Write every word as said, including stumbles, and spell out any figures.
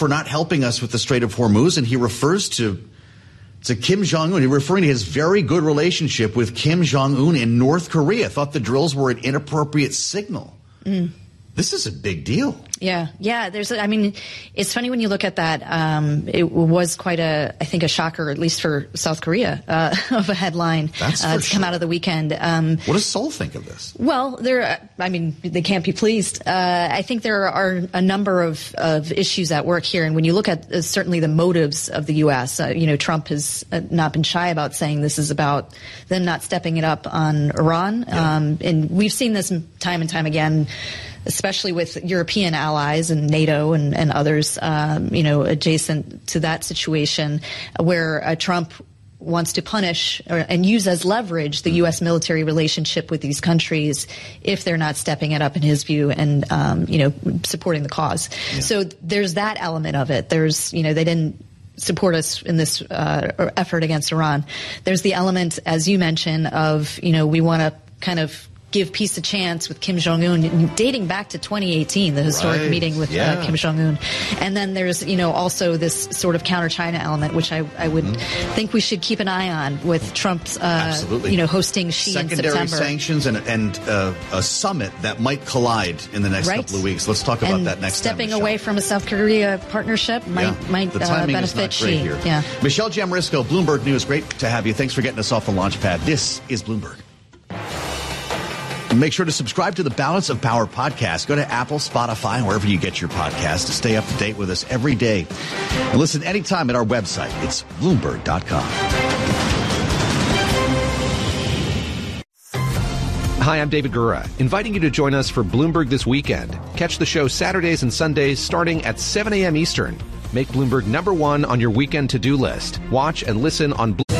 for not helping us with the Strait of Hormuz, and he refers to to Kim Jong-un. He's referring to his very good relationship with Kim Jong-un in North Korea. Thought the drills were an inappropriate signal. Mm. This is a big deal. Yeah, yeah. There's, I mean, it's funny when you look at that. Um, it was quite a, I think, a shocker, at least for South Korea, uh, of a headline That's uh, to sure. come out of the weekend. Um, what does Seoul think of this? Well, there. I mean, they can't be pleased. Uh, I think there are a number of, of issues at work here, and when you look at uh, certainly the motives of the U S, uh, you know, Trump has uh, not been shy about saying this is about them not stepping it up on Iran, yeah. um, and we've seen this time and time again, especially with European allies and NATO and, and others, um, you know, adjacent to that situation, where uh, Trump wants to punish or, and use as leverage the U S military relationship with these countries if they're not stepping it up, in his view, and, um, you know, supporting the cause. Yeah. So there's that element of it. There's, you know, they didn't support us in this uh, effort against Iran. There's the element, as you mentioned, of, you know, we want to kind of give peace a chance with Kim Jong-un, dating back to twenty eighteen, the historic right. meeting with yeah. uh, Kim Jong-un. And then there's, you know, also this sort of counter-China element, which I, I would mm-hmm. think we should keep an eye on with Trump's, uh, you know, hosting Xi Secondary in September. sanctions and, and uh, a summit that might collide in the next right. couple of weeks. Let's talk about and that next stepping time, away from a South Korea partnership might, yeah. might the uh, timing benefit is not great Xi. here. Yeah. Michelle Jamrisco, Bloomberg News. Great to have you. Thanks for getting us off the launch pad. This is Bloomberg. Make sure to subscribe to the Balance of Power podcast. Go to Apple, Spotify, wherever you get your podcast to stay up to date with us every day. And listen anytime at our website. It's Bloomberg dot com. Hi, I'm David Gura, inviting you to join us for Bloomberg This Weekend. Catch the show Saturdays and Sundays starting at seven a.m. Eastern. Make Bloomberg number one on your weekend to-do list. Watch and listen on Bloomberg.